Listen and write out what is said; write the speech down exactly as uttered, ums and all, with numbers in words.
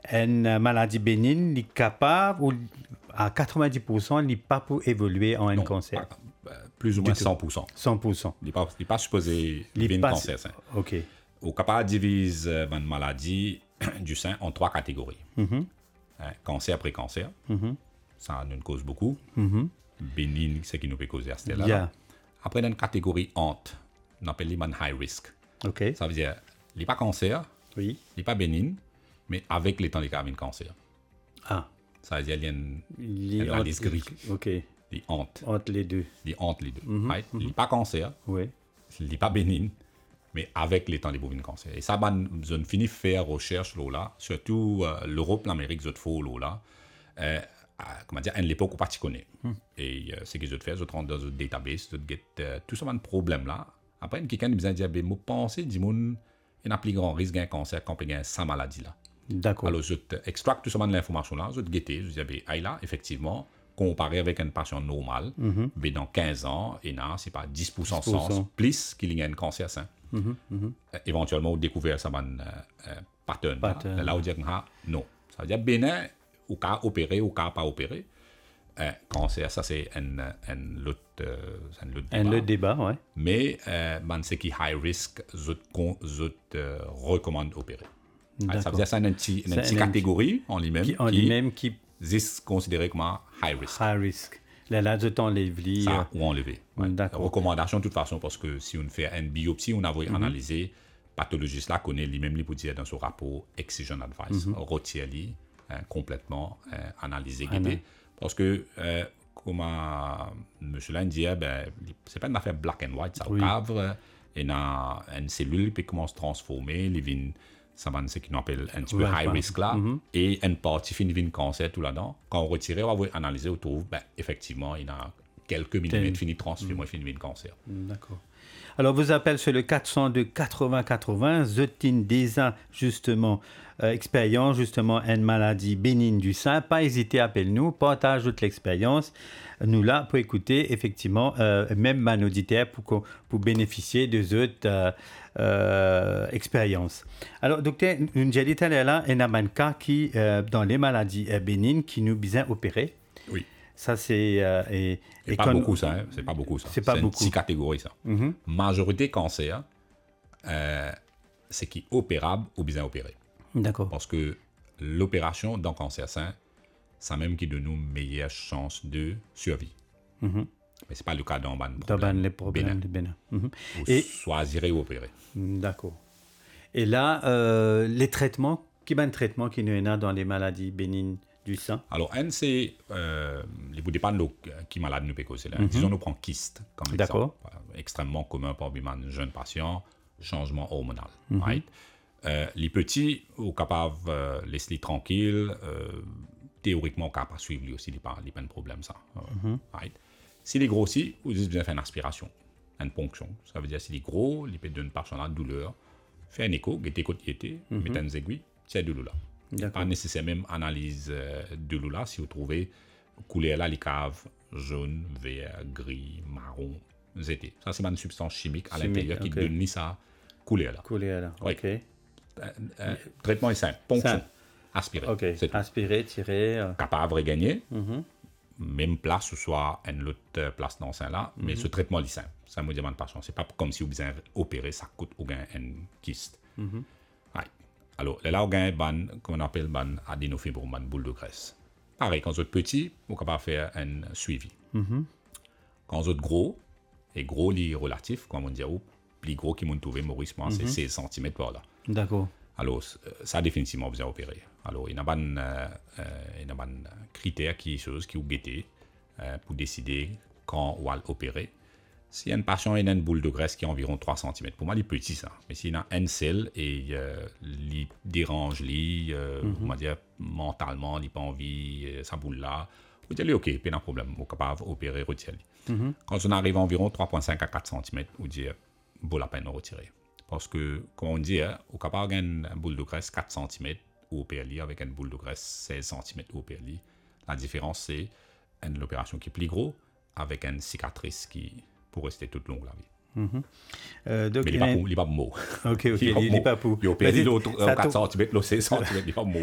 une maladie bénigne est capable, ou à quatre-vingt-dix pour cent, n'est pas pour évoluer en un Non, cancer. pas- euh, plus ou moins cent pour cent. cent pour cent. Il n'est pas, il est pas supposé Il est devenir pas- cancer. Ça. OK. Au capable divise euh, une maladie du sein en trois catégories. Mhm. Hein, cancer après cancer, Mhm. ça nous cause beaucoup. Mhm. Bénigne, c'est qui nous peut causer à ce là. Yeah. Après, dans une catégorie honte, on appelle les man high risk. OK. Ça veut dire, il n'est pas cancer, Oui. il n'est pas bénigne, mais avec les temps, il y a un cancer. Ah. Ça veut dire, il y a une, Il une est maladie entre, grise. OK. Il est honte. Entre les deux. Il est honte les deux. Mhm, Right? Il n'est pas cancer, Oui. il n'est pas bénigne, mais avec les temps, il y a un cancer. Et ça, ben, je ne finis faire recherche là, surtout euh, l'Europe, l'Amérique, je te fais là. Euh, à, comment dire, à l'époque où pas tu connais. Et euh, ce que je te fais, je te rentre dans un database, je te get euh, tout ce problème là. Après, quelqu'un me dit, ben, moi, pensez, dis-moi, il y a un plus grand risque d'un cancer quand il y a cette maladie là. D'accord. Alors, je te extracte tout ce de l'information là, je te guette, je dis, ben, ah, là, effectivement, comparé avec un patient normal, Mhm. ben, dans quinze ans, et là, c'est pas dix pour cent dix pour cent. sens, plus qu'il y a un cancer sain. Mhm, mhm. Euh, éventuellement, on découvre ça, man, euh, euh, pattern. là. Pattern. Là, on dit, ah, non. Ça veut dire, bénin, au cas opéré, au cas pas opéré. Euh, cancer, ça, c'est un, un autre, euh, un autre Un débat. le débat, ouais. Mais, euh, man, c'est qui high risk, je te, je te euh, recommande opérer. Ah, ça veut dire, c'est une petite C'est un- catégorie en lui-même Qui, en qui lui-même, qui est considérée comme high risk. high risk. Là, là, je t'enlève lui. Ça, ou enlever. Ouais. D'accord. Recommandation de toute façon, parce que si on fait une biopsie, on a Mhm. analysé, pathologiste là connaît lui-même lui pour dire dans son rapport Excision Advice, Mhm. retire-lui hein, complètement hein, analysé, Ah, guidé. non. Parce que, euh, comme euh, M. Lane disait, ben, c'est pas une affaire black and white, ça au Oui. cadre, il y a une cellule qui commence à se transformer, il vient, ça va ce qu'on appelle un petit peu Ouais, high ouais. risk là, Mhm. et une partie finit vient cancer tout là-dedans. Quand on retire, on va analyser, on trouve, ben, effectivement, il y a quelques millimètres finit transformer, finit vient cancer. D'accord. Alors, vous appelez sur le quatre cent deux quatre-vingts quatre-vingts, Zotin déjà justement euh, expérience, justement, une maladie bénigne du sein. Pas hésiter, appelle-nous, partage toute l'expérience. Nous là pour écouter, effectivement, euh, même man auditeur pour, qu'on- pour bénéficier de cette euh, euh, expérience. Alors, docteur, j'ai dit tout à l'heure, là, il y a un cas qui, euh, dans les maladies euh, bénignes, qui nous besoin opérer. Oui. Ça, c'est... euh, et, C'est et pas quand- beaucoup ça, hein. C'est pas beaucoup ça. C'est pas une beaucoup. petite catégorie ça. Mhm. Majorité cancer, euh, c'est qui est opérable ou bien opéré. D'accord. Parce que l'opération dans cancer sein, ça même qui donne nous meilleure chance de survie. Mhm. Mais c'est pas le cas dans ban Dans ben, les problèmes bénin. de Bénin. Mhm. Ou Et, choisir ou opérer. d'accord. Et là, euh, les traitements, qui ben traitements qui nous a dans les maladies bénignes du sein? Alors, un, c'est, euh, il vous dépend de qui malade nous peut causer. Là. Disons, nous prenons kyste comme exemple. D'accord. Euh, Extrêmement commun pour un jeune patient, changement hormonal. Right? Euh, les petits, sont capables de euh, laisser tranquille. Euh, théoriquement, capable de suivre lui aussi, il n'y a pas de problème. Ça. Euh, right? Si les grossis, vous avez besoin de faire une aspiration, une ponction. Ça veut dire si les gros, il peut donner une personne à douleur, faire un écho, guetter côté été, mettre une aiguille, c'est de l'eau là. D'accord. Pas nécessaire même analyse euh, de l'eau là si vous trouvez couleur là les caves jaune, vert, gris, marron, zété. Ça c'est une substance chimique à Chimique, l'intérieur qui ok. donne ça couleur là. Coulé là. Oui. OK. Euh, euh, traitement est simple, ponction, Simple. aspirer. OK. C'est tout. Aspirer, tirer. euh, Capable de gagner, mhm. même place ou soit une autre euh, place dans ça là, mais ce traitement est simple. Ça me demande pas chance. C'est pas comme si vous besoin opérer, ça coûte ou gain un kyste. Right. Alors, là, on gagne ban, qu'on appelle ban adénofibrome, ban boule de graisse. Pareil, quand vous êtes petit, vous êtes capable de faire un suivi. Quand vous êtes gros, et gros, les relatifs, comme on dit, ou plus gros qui m'ont trouvé, Maurice, moi, c'est seize centimètres par là. D'accord. Alors, euh, ça, définitivement, vous avez opéré. Alors, il y a un euh, euh, critère qui est chose qui vous guettez euh, pour décider quand on va l'opérer. Si un patient a une boule de graisse qui est environ trois centimètres, pour moi, il est petit ça. Mais s'il a un seul et euh, il dérange, lui, euh, on va dire mentalement, il n'a pas envie, euh, sa boule là, vous dites, OK, pas de problème, vous êtes capable d'opérer, retirer. Quand on arrive à environ trois virgule cinq à quatre centimètres, vous dites, vaut la peine de retirer. Parce que, comme on dit, hein, vous êtes capable d'avoir une boule de graisse quatre centimètres ou opérer avec une boule de graisse seize centimètres ou opérer. La différence, c'est une opération qui est plus gros avec une cicatrice qui pour rester toute longue la vie. Euh, donc, Mais il il y a n'est un- pas pour- il n'est pas mot. OK, OK. Il n'est pas pour. Il opère Vas-y, l'autre ça quatre tombe- centimètres, l'autre seize centimètres, il n'est pas mot.